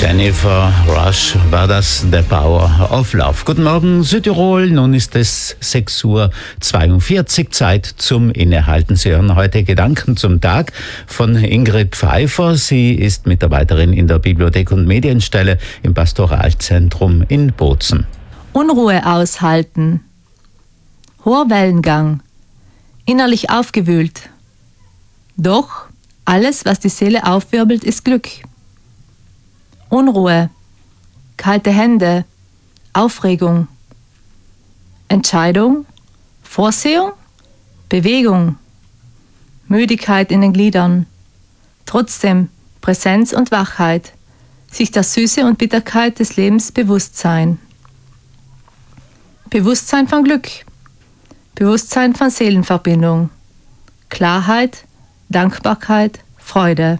Jennifer Rush war das, The Power of Love. Guten Morgen Südtirol, nun ist es 6:42 Uhr, Zeit zum Innehalten. Sie hören heute Gedanken zum Tag von Ingrid Pfeiffer. Sie ist Mitarbeiterin in der Bibliothek und Medienstelle im Pastoralzentrum in Bozen. Unruhe aushalten, hoher Wellengang, innerlich aufgewühlt. Doch alles, was die Seele aufwirbelt, ist Glück. Unruhe, kalte Hände, Aufregung, Entscheidung, Vorsehung, Bewegung, Müdigkeit in den Gliedern, trotzdem Präsenz und Wachheit, sich der Süße und Bitterkeit des Lebens bewusst sein. Bewusstsein von Glück, Bewusstsein von Seelenverbindung, Klarheit, Dankbarkeit, Freude.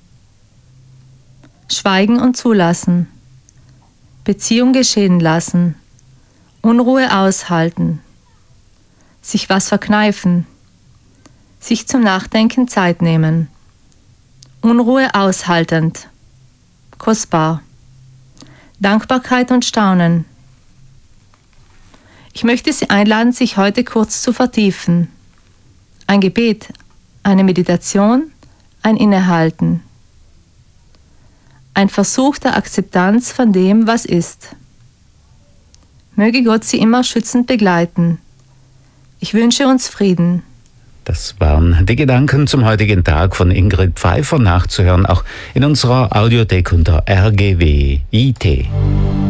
Schweigen und zulassen, Beziehung geschehen lassen, Unruhe aushalten, sich was verkneifen, sich zum Nachdenken Zeit nehmen, Unruhe aushaltend, kostbar, Dankbarkeit und Staunen. Ich möchte Sie einladen, sich heute kurz zu vertiefen. Ein Gebet, eine Meditation, ein Innehalten. Ein Versuch der Akzeptanz von dem, was ist. Möge Gott Sie immer schützend begleiten. Ich wünsche uns Frieden. Das waren die Gedanken zum heutigen Tag von Ingrid Pfeiffer, nachzuhören auch in unserer Audiothek unter rgw.it.